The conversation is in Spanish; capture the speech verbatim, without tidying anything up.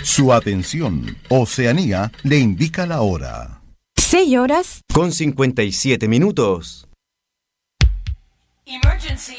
Su atención, Oceanía, le indica la hora. Seis horas. Con cincuenta y siete minutos. Emergency.